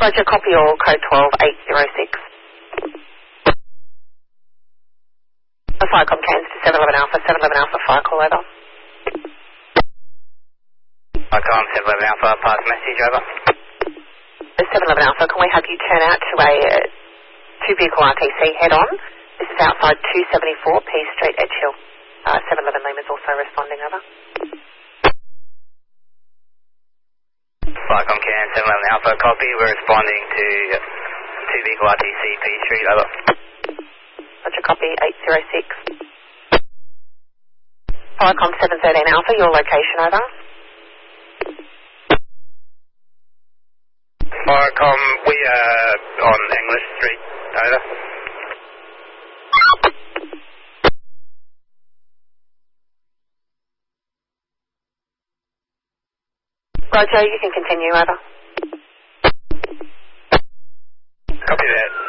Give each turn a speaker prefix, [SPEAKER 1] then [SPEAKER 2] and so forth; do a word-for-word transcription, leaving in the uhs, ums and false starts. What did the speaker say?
[SPEAKER 1] Roger, copy all, code twelve eight zero six. Firecom cans to seven eleven Alpha, seven eleven Alpha, fire call over.
[SPEAKER 2] Firecom, seven eleven Alpha, pass message over.
[SPEAKER 1] seven eleven Alpha, can we have you turn out to a uh, two-vehicle R T C head-on? This is outside two seventy-four P Street, Edgehill. Uh, seven eleven Lima is also responding, over.
[SPEAKER 2] Firecom can, seven eleven Alpha, copy. We're responding to two-vehicle R T C, P Street, over.
[SPEAKER 1] Roger, copy, eight zero six. Firecom seven thirteen Alpha, your location, over.
[SPEAKER 2] Firecom, we are on English Street, over.
[SPEAKER 1] Roger, you can continue, over.
[SPEAKER 2] Copy that.